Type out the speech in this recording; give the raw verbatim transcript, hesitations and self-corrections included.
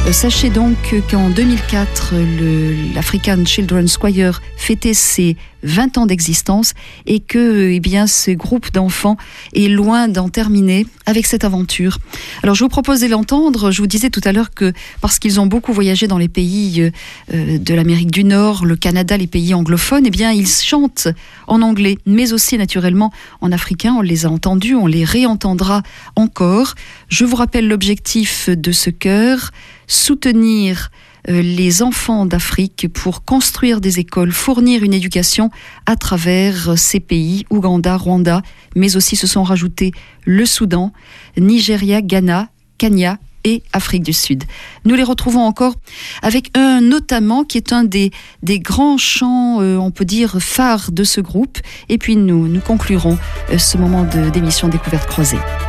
Sachez donc qu'en deux mille quatre, le, l'African Children's Choir fêtait ses vingt ans d'existence et que eh bien, ce groupe d'enfants est loin d'en terminer avec cette aventure. Alors je vous propose de l'entendre. Je vous disais tout à l'heure que parce qu'ils ont beaucoup voyagé dans les pays euh, de l'Amérique du Nord, le Canada, les pays anglophones, eh bien ils chantent en anglais, mais aussi naturellement en africain. On les a entendus, on les réentendra encore. Je vous rappelle l'objectif de ce chœur: soutenir les enfants d'Afrique pour construire des écoles, fournir une éducation à travers ces pays, Ouganda, Rwanda, mais aussi se sont rajoutés le Soudan, Nigeria, Ghana, Kenya et Afrique du Sud. Nous les retrouvons encore avec un notamment qui est un des, des grands chants, euh, on peut dire, phares de ce groupe. Et puis nous, nous conclurons euh, ce moment de, d'émission Découverte croisée.